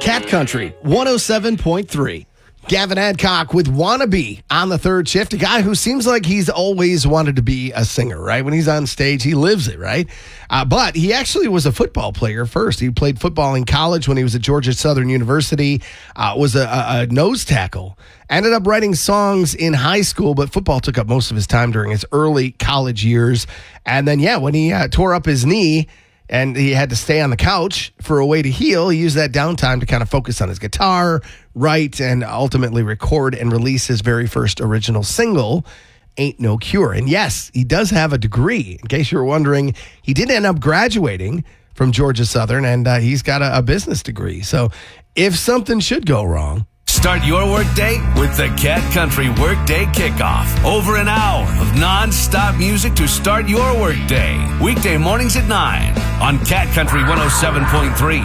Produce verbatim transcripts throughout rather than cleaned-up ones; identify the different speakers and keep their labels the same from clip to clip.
Speaker 1: Cat Country one oh seven point three. Gavin Adcock with Wannabe on the third shift. A guy who seems like he's always wanted to be a singer, right? When he's on stage, he lives it, right? Uh, but he actually was a football player first. He played football in college when he was at Georgia Southern University, uh, was a, a, a nose tackle. Ended up writing songs in high school, but football took up most of his time during his early college years. And then, yeah, when he uh, tore up his knee, and he had to stay on the couch for a way to heal, he used that downtime to kind of focus on his guitar, write, and ultimately record and release his very first original single, Ain't No Cure. And yes, he does have a degree. In case you were wondering, he did end up graduating from Georgia Southern, and uh, he's got a, a business degree. So if something should go wrong,
Speaker 2: start your workday with the Cat Country Workday Kickoff. Over an hour of non-stop music to start your workday. Weekday mornings at nine on Cat Country one oh seven point three.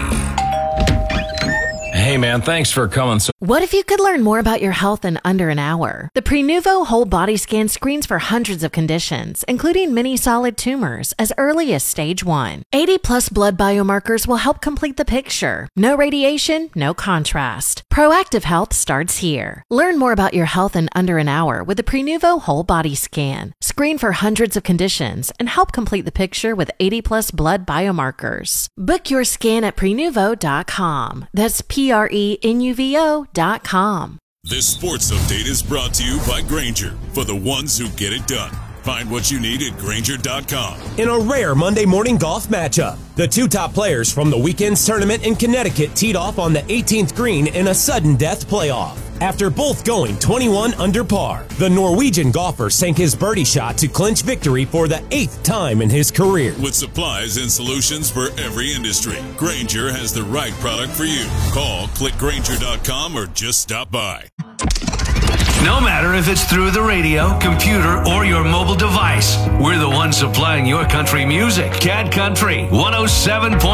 Speaker 3: Hey man, thanks for coming. So-
Speaker 4: what if you could learn more about your health in under an hour? The Prenuvo Whole Body Scan screens for hundreds of conditions, including many solid tumors, as early as stage one. eighty plus blood biomarkers will help complete the picture. No radiation, no contrast. Proactive health starts here. Learn more about your health in under an hour with the Prenuvo Whole Body Scan. Screen for hundreds of conditions and help complete the picture with eighty plus blood biomarkers. Book your scan at prenuvo dot com. That's P R E N U V O dot com.
Speaker 5: This sports update is brought to you by Grainger, for the ones who get it done. Find what you need at Grainger dot com.
Speaker 6: In a rare Monday morning golf matchup, the two top players from the weekend's tournament in Connecticut teed off on the eighteenth green in a sudden death playoff. After both going twenty-one under par, the Norwegian golfer sank his birdie shot to clinch victory for the eighth time in his career.
Speaker 5: With supplies and solutions for every industry, Grainger has the right product for you. Call, click Grainger dot com, or just stop by.
Speaker 2: No matter if it's through the radio, computer, or your mobile device, we're the ones supplying your country music. Cat Country one oh seven point three.